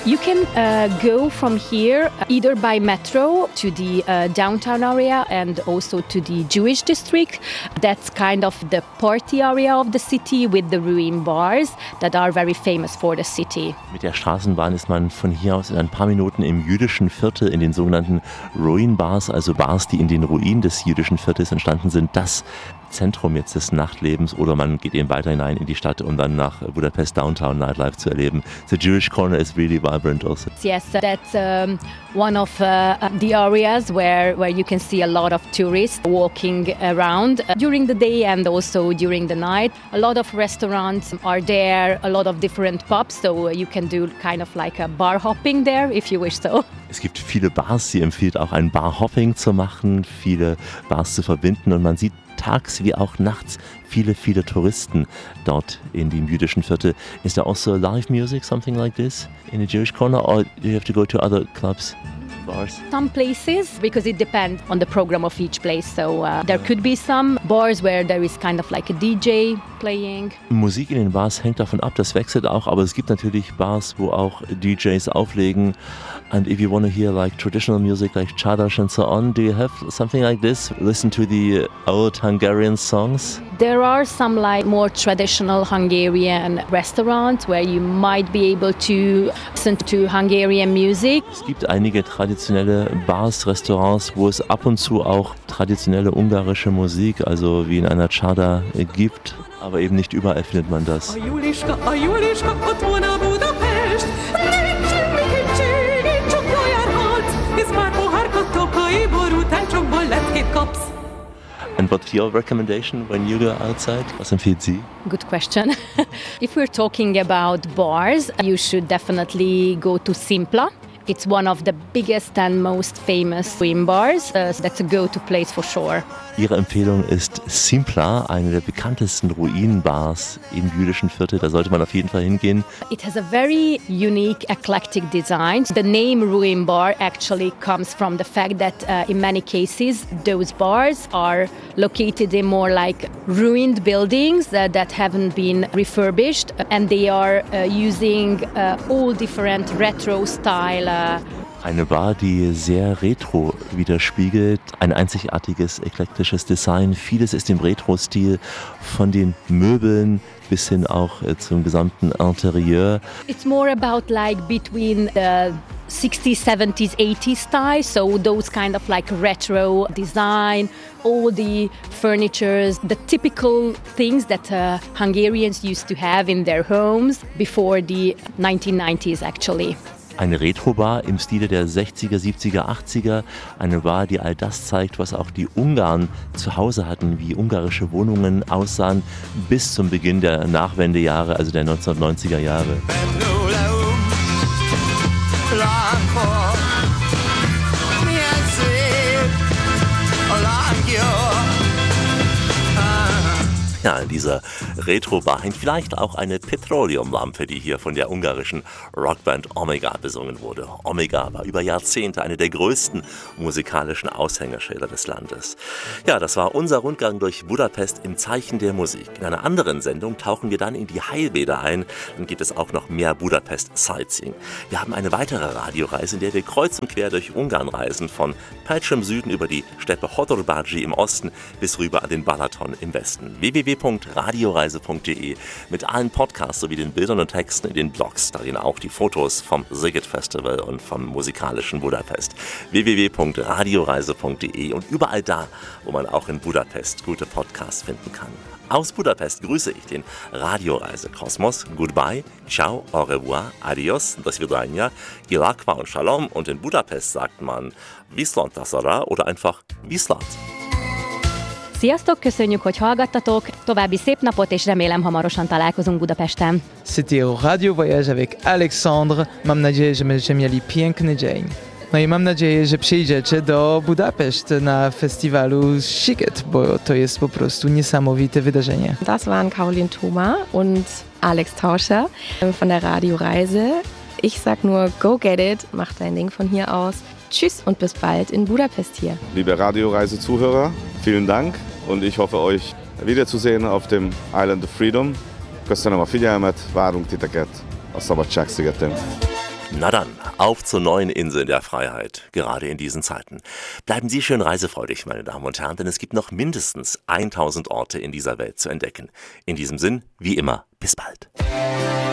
You can go from here either by metro to the downtown area and also to the Jewish district. That's kind of the party area of the city with the ruin bars that are very famous for the city. Mit der Straßenbahn ist man von hier aus in ein paar Minuten im jüdischen Viertel, in den sogenannten Ruin Bars, also Bars, die in den Ruinen des jüdischen Viertels entstanden sind. Das Zentrum jetzt des Nachtlebens, oder man geht eben weiter hinein in die Stadt, um dann nach Budapest Downtown Nightlife zu erleben. The Jewish corner is really vibrant also. Yes, that's one of the areas where you can see a lot of tourists walking around during the day and also during the night. A lot of restaurants are there, a lot of different pubs, so you can do kind of like a bar hopping there if you wish so. Es gibt viele Bars, sie empfiehlt auch ein Bar-Hopping zu machen, viele Bars zu verbinden, und man sieht tags wie auch nachts viele Touristen dort in dem jüdischen Viertel. Is there also live music, something like this, in the Jewish corner, or do you have to go to other clubs? Bars? Some places, because it depends on the program of each place. So there could be some bars where there is kind of like a DJ playing. Musik in den Bars hängt davon ab, das wechselt auch, aber es gibt natürlich Bars, wo auch DJs auflegen. And if you want to hear like traditional music like Czardas and so on, do you have something like this? Listen to the old Hungarian songs? There are some like more traditional Hungarian restaurants where you might be able to listen to Hungarian music. Es gibt einige traditionelle Bars, Restaurants, wo es ab und zu auch traditionelle ungarische Musik, also wie in einer Czarda, gibt. Aber eben nicht überall findet man das. And what's your recommendation when you go outside? Was empfiehlt Sie? Good question. If we're talking about bars, you should definitely go to Simpla. It's one of the biggest and most famous swim bars. That's a go-to place for sure. Ihre Empfehlung ist Simpla, eine der bekanntesten Ruinenbars im jüdischen Viertel. Da sollte man auf jeden Fall hingehen. It has a very unique, eclectic design. The name Ruin Bar actually comes from the fact that in many cases those bars are located in more like ruined buildings that haven't been refurbished, and they are using all different retro style. Eine Bar, die sehr retro widerspiegelt, ein einzigartiges, eklektisches Design. Vieles ist im Retro-Stil, von den Möbeln bis hin auch zum gesamten Interieur. It's more about like between the 60s, 70s, 80s style, so those kind of like retro design, all the furnitures, the typical things that Hungarians used to have in their homes before the 1990s actually. Eine Retro-Bar im Stile der 60er, 70er, 80er. Eine Bar, die all das zeigt, was auch die Ungarn zu Hause hatten, wie ungarische Wohnungen aussahen, bis zum Beginn der Nachwendejahre, also der 1990er Jahre. Ja, in dieser Retro-Bar hängt vielleicht auch eine Petroleumlampe, die hier von der ungarischen Rockband Omega besungen wurde. Omega war über Jahrzehnte eine der größten musikalischen Aushängeschilder des Landes. Ja, das war unser Rundgang durch Budapest im Zeichen der Musik. In einer anderen Sendung tauchen wir dann in die Heilbäder ein. Dann gibt es auch noch mehr Budapest-Sightseeing. Wir haben eine weitere Radioreise, in der wir kreuz und quer durch Ungarn reisen, von Pécs im Süden über die Steppe Hodorbágy im Osten bis rüber an den Balaton im Westen. www.radioreise.de mit allen Podcasts sowie den Bildern und Texten in den Blogs, darin auch die Fotos vom Szighet Festival und vom musikalischen Budapest. www.radioreise.de und überall da, wo man auch in Budapest gute Podcasts finden kann. Aus Budapest grüße ich den Radioreise-Kosmos. Goodbye, ciao, au revoir, adios, do svidania, gilakva und shalom. Und in Budapest sagt man Viszont tasara oder einfach Viszlát. Sziasztok, köszönjük, hogy hallgattatok, további szép napot, és remélem hamarosan találkozunk Budapesten. C'était Radio Voyage avec Aleksandr. Mam nadzieję, że będziecie mieli piękny dzień. No i mam nadzieję, że przyjdziecie do Budapest na festiwalu Szighet, bo to jest po prostu niesamowite wydarzenie. Das waren Caroline Thoma und Alex Tauscher von der Radioreise. Ich sag nur, go get it, mach dein Ding von hier aus. Tschüss und bis bald in Budapest hier. Liebe Radioreise-Zuhörer, vielen Dank und ich hoffe, euch wiederzusehen auf dem Island of Freedom. Köszönöm a figyelmet, várunk titeket a Szabadság-szigeten. Na dann, auf zu neuen Inseln der Freiheit, gerade in diesen Zeiten. Bleiben Sie schön reisefreudig, meine Damen und Herren, denn es gibt noch mindestens 1000 Orte in dieser Welt zu entdecken. In diesem Sinn, wie immer, bis bald.